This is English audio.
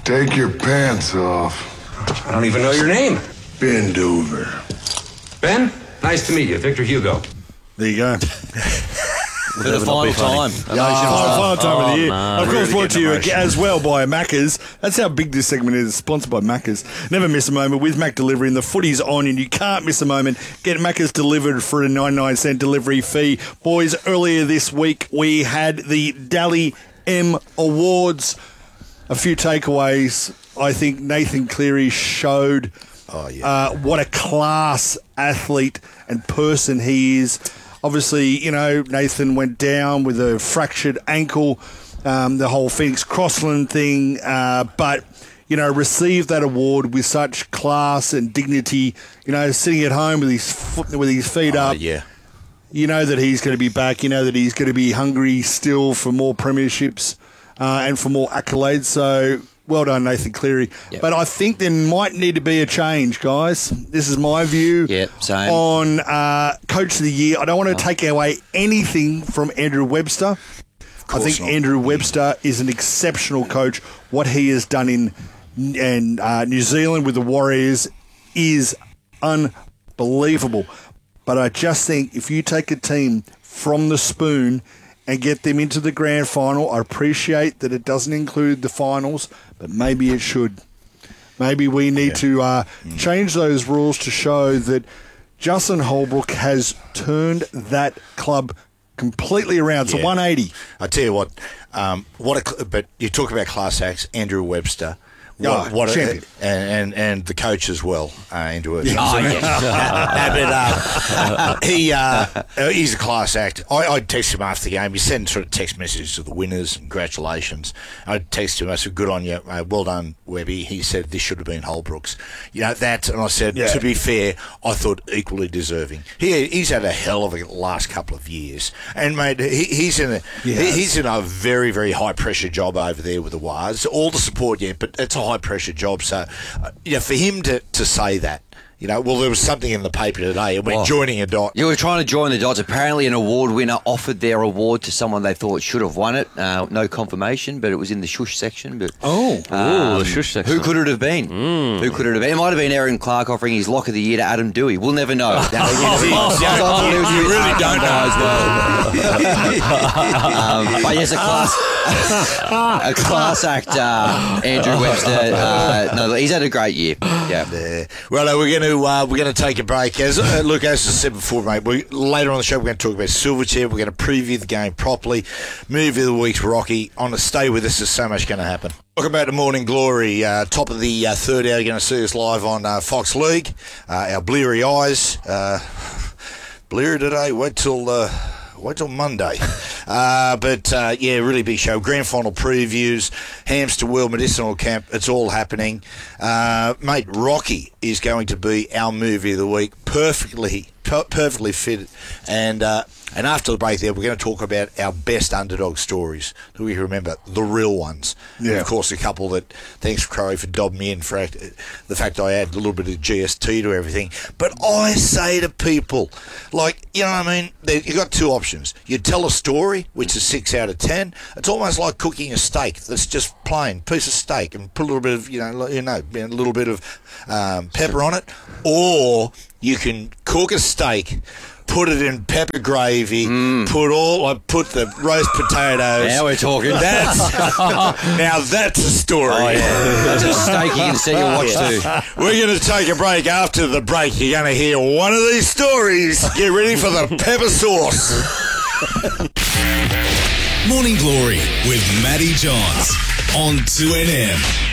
Take your pants off. I don't even know your name. Bend over. Ben, nice to meet you. Victor Hugo. There you go. For the final time. Final time of the year. No, of course, really brought to you emotional. as well by Macca's. That's how big this segment is. Sponsored by Macca's. Never miss a moment with Mac Delivery, and the footy's on, and you can't miss a moment. Get Macca's delivered for a 99-cent delivery fee. Boys, earlier this week, we had the Dally M Awards. A few takeaways. I think Nathan Cleary showed what a class athlete and person he is. Obviously, you know, Nathan went down with a fractured ankle, the whole Phoenix Crossland thing, but, you know, received that award with such class and dignity, you know, sitting at home with his feet up. Yeah. You know that he's going to be back. You know that he's going to be hungry still for more premierships and for more accolades. So, well done, Nathan Cleary. Yep. But I think there might need to be a change, guys. This is my view Same. on Coach of the Year. I don't want to take away anything from Andrew Webster. I think Andrew Webster is an exceptional coach. What he has done in New Zealand with the Warriors is unbelievable. But I just think if you take a team from the spoon and get them into the grand final, I appreciate that it doesn't include the finals, but maybe it should. Maybe we need to change those rules to show that Justin Holbrook has turned that club completely around. It's a 180. I tell you what, but you talk about class acts, Andrew Webster. Champion. And the coach as well, Andrew Webster. He's a class act. I texted him after the game. He sent sort of text messages to the winners, congratulations. I texted him, I said, good on you, well done, Webby. He said, this should have been Holbrook's. You know, that, and I said, to be fair, I thought equally deserving. He's had a hell of a last couple of years. And, mate, he's in a very, very high-pressure job over there with the Wars. All the support, but it's a high-pressure job. So, for him to say that, there was something in the paper today, and we're joining a dot. You were trying to join the dots. Apparently an award winner offered their award to someone they thought should have won it. No confirmation, but it was in the shush section. But the shush section. Who could it have been? Who could it have been? It might have been Aaron Clark offering his lock of the year to Adam Dewey. We'll never know. You really don't know as well. But yes, a class act, Andrew Webster. No, he's had a great year. Yeah. Well, we're going to take a break. As I said before, mate, later on the show we're going to talk about Silverchair. We're going to preview the game properly. Movie of the week's Rocky. On to stay with us. There's so much going to happen. Welcome back to Morning Glory. Top of the third hour. You're going to see us live on Fox League. Our bleary eyes. Bleary today. Wait till Monday. Really big show. Grand final previews, Hamster World Medicinal Camp. It's all happening. Mate, Rocky is going to be our movie of the week. Perfectly fit. And after the break there, we're going to talk about our best underdog stories that we remember, the real ones. Yeah. And of course, a couple that, thanks Crow for dobbing me in for the fact I add a little bit of GST to everything. But I say to people, you know what I mean? You've got two options. You tell a story, which is 6 out of 10. It's almost like cooking a steak that's just plain, piece of steak, and put a little bit of, a little bit of pepper on it. Or you can cook a steak, put it in pepper gravy, put the roast potatoes. Now we're talking. That's a story. Oh, yeah. That's a steak you can set your watch to. We're going to take a break. After the break, you're going to hear one of these stories. Get ready for the pepper sauce. Morning Glory with Matty Johns on 2NM.